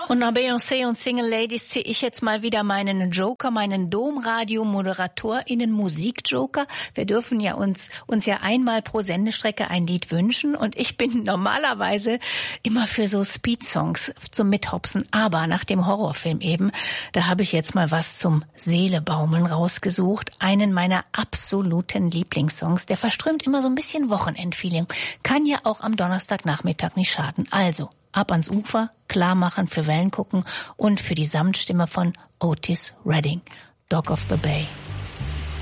Und nach Beyoncé und Single Ladies ziehe ich jetzt mal wieder meinen Joker, meinen Domradio-ModeratorInnen Musikjoker. Wir dürfen ja uns ja einmal pro Sendestrecke ein Lied wünschen und ich bin normalerweise immer für so Speed-Songs zum Mithopsen. Aber nach dem Horrorfilm eben, da habe ich jetzt mal was zum Seelebaumeln rausgesucht. Einen meiner absoluten Lieblingssongs, der verströmt immer so ein bisschen Wochenendfeeling. Kann ja auch am Donnerstagnachmittag nicht schaden. Also, ab ans Ufer, klar machen für Wellen gucken und für die Samtstimme von Otis Redding, Dock of the Bay.